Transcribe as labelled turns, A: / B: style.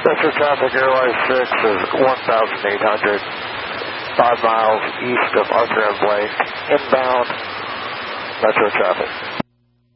A: Metro traffic, Airline 6 is 1,800, 5 miles east of Arthur M. Blake, inbound Metro traffic.